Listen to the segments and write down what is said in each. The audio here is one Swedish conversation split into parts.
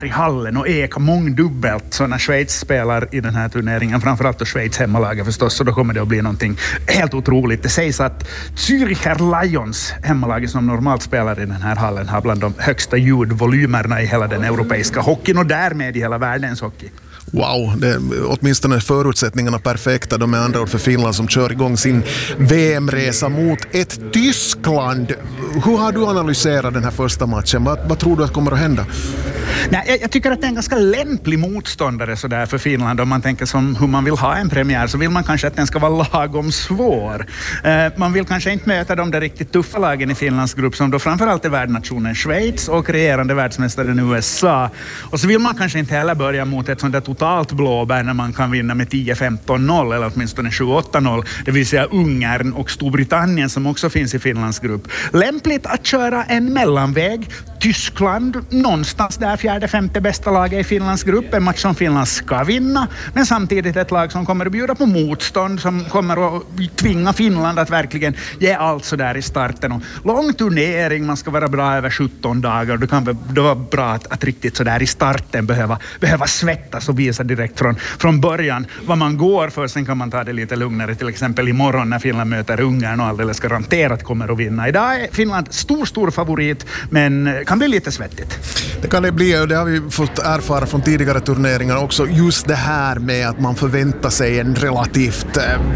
i hallen och eka mångdubbelt så när Schweiz spelar i den här turneringen, framförallt då Schweiz hemmalaget förstås, så då kommer det att bli någonting helt otroligt. Det sägs att Züricher Lions, hemmalaget som normalt spelar i den här hallen, har bland de högsta ljudvolymerna i hela den europeiska hockeyn och därmed i hela världens hockey. Wow, det är åtminstone förutsättningarna perfekta. De är andra ord för Finland som kör igång sin VM-resa mot ett Tyskland. Hur har du analyserat den här första matchen? Vad tror du att kommer att hända? Nej, jag tycker att det är en ganska lämplig motståndare så där för Finland. Om man tänker som hur man vill ha en premiär så vill man kanske att den ska vara lagom svår. Man vill kanske inte möta de där riktigt tuffa lagen i Finlands grupp som då framförallt är värdnationen Schweiz och regerande världsmästaren USA. Och så vill man kanske inte heller börja mot ett sånt där totalt blåbär när man kan vinna med 10-15-0 eller åtminstone 7-8-0. Det vill säga Ungern och Storbritannien som också finns i Finlands grupp. Lämpligt att köra en mellanväg. Tyskland, någonstans där fjärde, femte bästa laget i Finlands grupp. En match som Finland ska vinna, men samtidigt ett lag som kommer att bjuda på motstånd, som kommer att tvinga Finland att verkligen ge allt så där i starten. Och lång turnering, man ska vara bra över 17 dagar. Det kan vara bra att riktigt så där i starten behöva svettas och visa direkt från början vad man går för. Sen kan man ta det lite lugnare, till exempel imorgon när Finland möter Ungern och alldeles garanterat kommer att vinna. Idag är Finland stor favorit, men kan bli lite svettigt. Det kan det bli, och det har vi fått erfara från tidigare turneringar också. Just det här med att man förväntar sig en relativt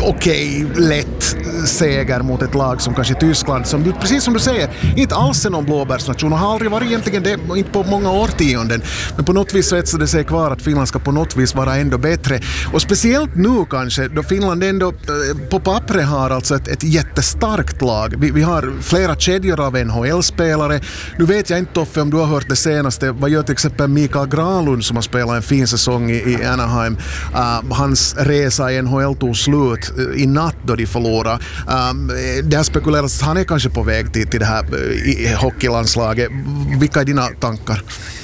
lätt seger mot ett lag som kanske Tyskland, som precis som du säger, inte alls är någon blåbärsnation och har aldrig varit egentligen det, inte på många årtionden. Men på något vis så etsar det sig kvar att Finland ska på något vis vara ändå bättre. Och speciellt nu kanske, då Finland ändå på pappret har alltså ett jättestarkt lag. Vi har flera kedjor av NHL-spelare. Nu vet jag inte, Toffe, om du har hört det senaste. Vad gör till exempel Mikael Granlund som har spelat en fin säsong i Anaheim? Hans resa i NHL tog slut i natt då de förlorade. Det har spekulerats att han är kanske på väg till det här hockeylandslaget. Vilka är dina tankar?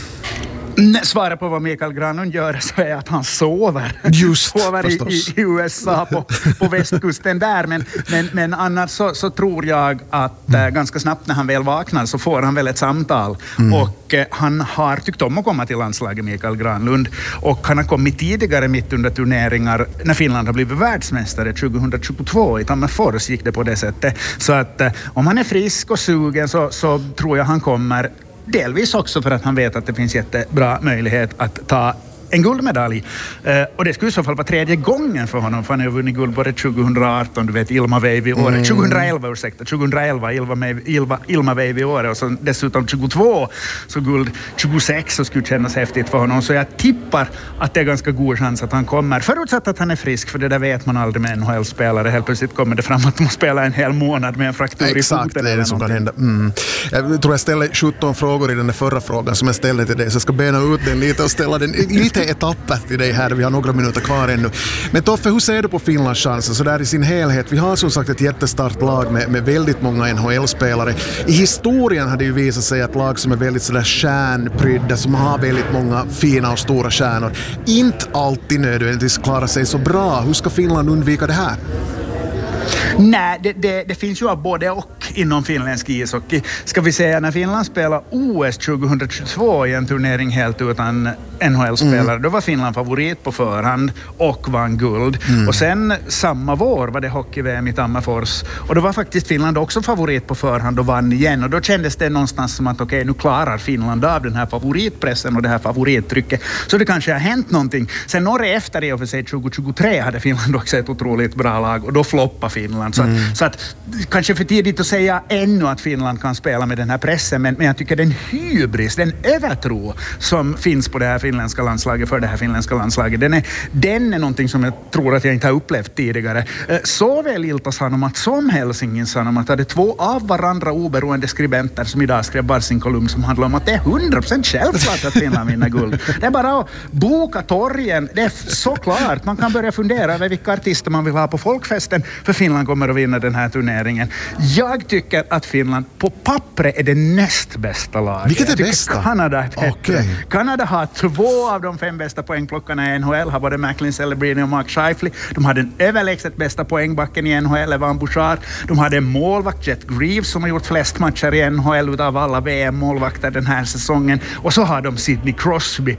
Svaret på vad Mikael Granlund gör så är att han sover. Sover i USA på västkusten där. Men annars så tror jag att ganska snabbt när han väl vaknar så får han väl ett samtal. Och han har tyckt om att komma till landslaget, Mikael Granlund. Och han har kommit tidigare mitt under turneringar när Finland har blivit världsmästare 2022. I Tammerfors gick det på det sättet. Så att om han är frisk och sugen så tror jag han kommer. Delvis också för att han vet att det finns jättebra möjlighet att ta en guldmedalj. Och det skulle i så fall vara tredje gången för honom, för han har vunnit guld både 2018, du vet, Ilma Veivi året, 2011 Ilma Veivi året och så dessutom 22, så guld 26, så skulle kännas häftigt för honom. Så jag tippar att det är ganska god chans att han kommer, förutsatt att han är frisk, för det där vet man aldrig med NHL-spelare. Helt plötsligt kommer det fram att man spelar en hel månad med en fraktur i foten. Exakt, det är det som kan hända. Jag tror jag ställde 17 frågor i den förra frågan som jag ställde till dig, så jag ska bena ut den lite och ställa den lite etapper till dig här. Vi har några minuter kvar ännu. Men Toffe, hur ser du på Finlands chanser så där i sin helhet? Vi har som sagt ett jättestarkt lag med väldigt många NHL-spelare. I historien har det ju visat sig att lag som är väldigt sådär stjärnprydda, som har väldigt många fina och stora stjärnor, inte alltid nödvändigtvis klarar sig så bra. Hur ska Finland undvika det här? Nej, det finns ju både och inom finländsk ishockey. Ska vi säga, när Finland spelade OS 2022 i en turnering helt utan NHL-spelare, då var Finland favorit på förhand och vann guld. Och sen samma vår var det hockey-VM i Tammerfors. Och då var faktiskt Finland också favorit på förhand och vann igen. Och då kändes det någonstans som att nu klarar Finland av den här favoritpressen och det här favorittrycket. Så det kanske har hänt någonting. Sen några efter i och för sig 2023 hade Finland också ett otroligt bra lag och då floppade Finland. Så att kanske för tidigt att säga ännu att Finland kan spela med den här pressen, men jag tycker den hybris, den övertro som finns på det här finländska landslaget, för det här finländska landslaget, den är någonting som jag tror att jag inte har upplevt tidigare. Såväl Ilta Sanomat som Helsingin Sanomat hade två av varandra oberoende skribenter som idag skrev varsin kolumn som handlar om att det är 100% självklart att Finland vinner guld. Det är bara att boka torgen. Det är så klart. Man kan börja fundera över vilka artister man vill ha på folkfesten, för Finland kommer att vinna den här turneringen. Jag tycker att Finland på pappret är det näst bästa laget. Vilket är bästa? Kanada är bättre. Okay. Kanada har 2 av de 5 bästa poängplockarna i NHL, har både Macklin Celebrini och Mark Scheifele. De hade den överlägset bästa poängbacken i NHL, Evan Bouchard. De hade en målvakt, Jet Greaves, som har gjort flest matcher i NHL utav alla VM-målvakter den här säsongen. Och så har de Sidney Crosby,